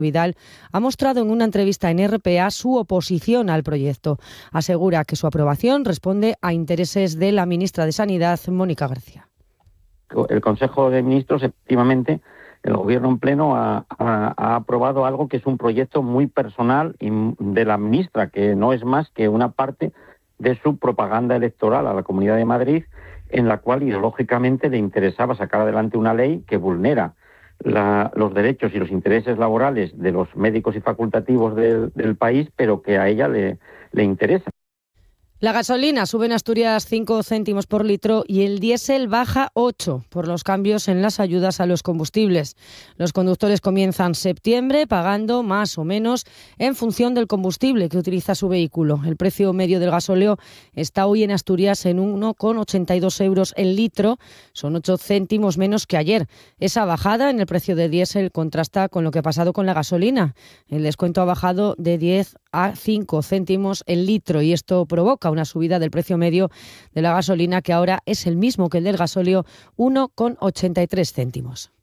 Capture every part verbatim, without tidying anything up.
Vidal ha mostrado en una entrevista en R P A su oposición al proyecto. Asegura que su aprobación responde a intereses de la ministra de Sanidad, Mónica García. El Consejo de Ministros, efectivamente, el Gobierno en pleno ha, ha, ha aprobado algo que es un proyecto muy personal de la ministra, que no es más que una parte de su propaganda electoral a la Comunidad de Madrid, en la cual ideológicamente le interesaba sacar adelante una ley que vulnera La, los derechos y los intereses laborales de los médicos y facultativos del, del país, pero que a ella le, le interesa. La gasolina sube en Asturias cinco céntimos por litro y el diésel baja ocho por los cambios en las ayudas a los combustibles. Los conductores comienzan septiembre pagando más o menos en función del combustible que utiliza su vehículo. El precio medio del gasóleo está hoy en Asturias en uno coma ochenta y dos euros el litro, son ocho céntimos menos que ayer. Esa bajada en el precio del diésel contrasta con lo que ha pasado con la gasolina. El descuento ha bajado de diez a cinco céntimos el litro y esto provoca una subida del precio medio de la gasolina que ahora es el mismo que el del gasóleo, uno coma ochenta y tres céntimos.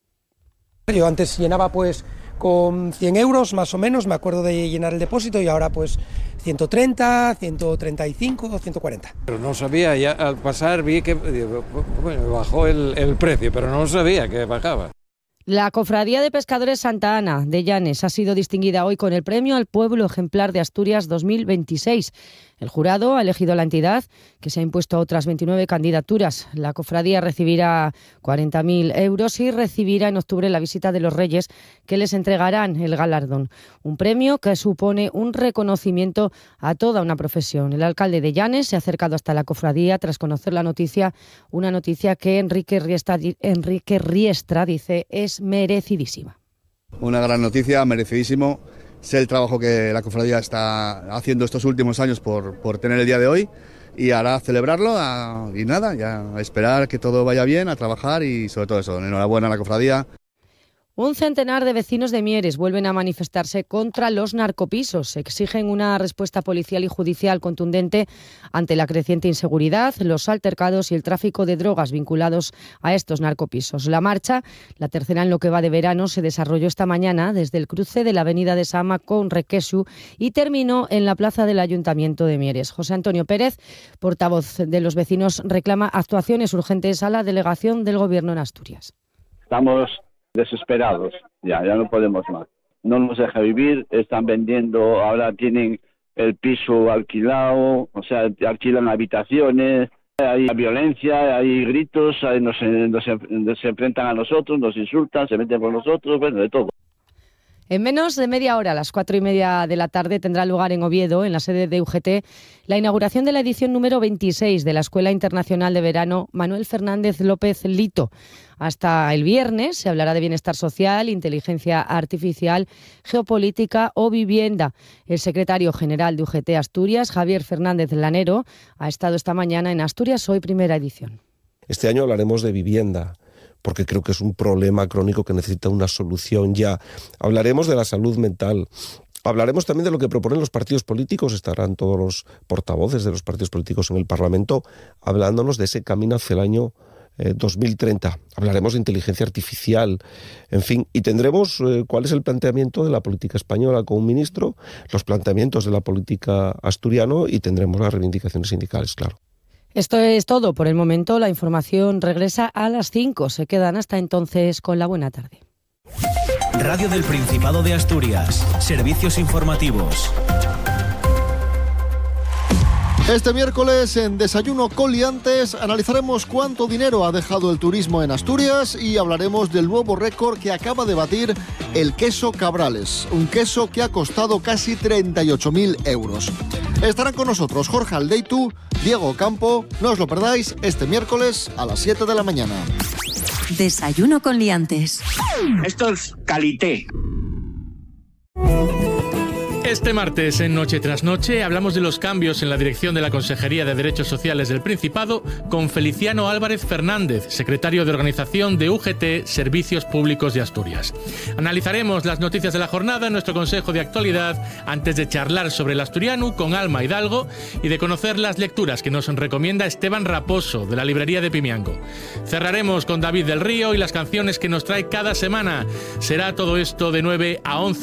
Yo antes llenaba pues con cien euros más o menos, me acuerdo de llenar el depósito, y ahora pues ciento treinta, ciento treinta y cinco, ciento cuarenta. Pero no sabía, ya al pasar vi que bueno, bajó el, el precio, pero no sabía que bajaba. La Cofradía de Pescadores Santa Ana de Llanes ha sido distinguida hoy con el Premio al Pueblo Ejemplar de Asturias dos mil veintiséis. El jurado ha elegido a la entidad, que se ha impuesto a otras veintinueve candidaturas. La cofradía recibirá cuarenta mil euros y recibirá en octubre la visita de los Reyes, que les entregarán el galardón. Un premio que supone un reconocimiento a toda una profesión. El alcalde de Llanes se ha acercado hasta la cofradía tras conocer la noticia, una noticia que Enrique Riestra, Enrique Riestra dice es merecidísima. Una gran noticia, merecidísimo. Sé el trabajo que la cofradía está haciendo estos últimos años por, por tener el día de hoy, y ahora celebrarlo a, y nada, ya a esperar que todo vaya bien, a trabajar y sobre todo eso. Enhorabuena a la cofradía. Un centenar de vecinos de Mieres vuelven a manifestarse contra los narcopisos. Exigen una respuesta policial y judicial contundente ante la creciente inseguridad, los altercados y el tráfico de drogas vinculados a estos narcopisos. La marcha, la tercera en lo que va de verano, se desarrolló esta mañana desde el cruce de la avenida de Sama con Requesu y terminó en la plaza del Ayuntamiento de Mieres. José Antonio Pérez, portavoz de los vecinos, reclama actuaciones urgentes a la delegación del Gobierno en Asturias. Estamos desesperados, ya, ya no podemos más. No nos deja vivir, están vendiendo, ahora tienen el piso alquilado, o sea, alquilan habitaciones, hay violencia, hay gritos, hay, nos, nos, nos enfrentan a nosotros, nos insultan, se meten por nosotros, bueno, de todo. En menos de media hora, a las cuatro y media de la tarde, tendrá lugar en Oviedo, en la sede de U G T, la inauguración de la edición número veintiséis de la Escuela Internacional de Verano Manuel Fernández López Lito. Hasta el viernes se hablará de bienestar social, inteligencia artificial, geopolítica o vivienda. El secretario general de U G T Asturias, Javier Fernández Lanero, ha estado esta mañana en Asturias Hoy, primera edición. Este año hablaremos de vivienda, porque creo que es un problema crónico que necesita una solución ya. Hablaremos de la salud mental. Hablaremos también de lo que proponen los partidos políticos. Estarán todos los portavoces de los partidos políticos en el Parlamento hablándonos de ese camino hacia el año eh, dos mil treinta. Hablaremos de inteligencia artificial, en fin, y tendremos eh, cuál es el planteamiento de la política española con un ministro, los planteamientos de la política asturiano, y tendremos las reivindicaciones sindicales, claro. Esto es todo por el momento. La información regresa a las cinco. Se quedan hasta entonces con la buena tarde. Radio del Principado de Asturias. Servicios informativos. Este miércoles en Desayuno con Liantes analizaremos cuánto dinero ha dejado el turismo en Asturias y hablaremos del nuevo récord que acaba de batir el queso Cabrales, un queso que ha costado casi treinta y ocho mil euros. Estarán con nosotros Jorge Aldeitu, Diego Campo, no os lo perdáis este miércoles a las siete de la mañana. Desayuno con Liantes. Esto es calité. Este martes, en Noche tras Noche, hablamos de los cambios en la dirección de la Consejería de Derechos Sociales del Principado con Feliciano Álvarez Fernández, secretario de Organización de U G T Servicios Públicos de Asturias. Analizaremos las noticias de la jornada en nuestro Consejo de Actualidad antes de charlar sobre el asturiano con Alma Hidalgo y de conocer las lecturas que nos recomienda Esteban Raposo, de la librería de Pimiango. Cerraremos con David del Río y las canciones que nos trae cada semana. Será todo esto de nueve a once